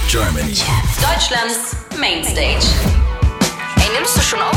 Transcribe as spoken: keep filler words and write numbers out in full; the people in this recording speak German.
Germany. Deutschlands Mainstage. Ey, nimmst du schon auf?